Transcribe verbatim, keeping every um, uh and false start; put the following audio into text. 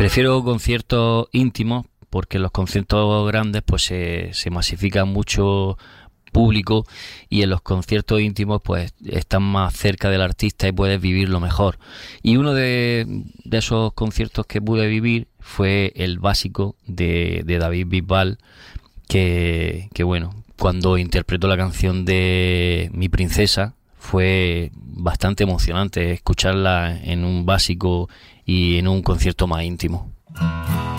Prefiero conciertos íntimos porque en los conciertos grandes pues se, se masifica mucho público y en los conciertos íntimos pues están más cerca del artista y puedes vivirlo mejor. Y uno de, de esos conciertos que pude vivir fue el Básico de, de David Bisbal, que, que bueno, cuando interpretó la canción de Mi Princesa fue bastante emocionante escucharla en un Básico y en un concierto más íntimo.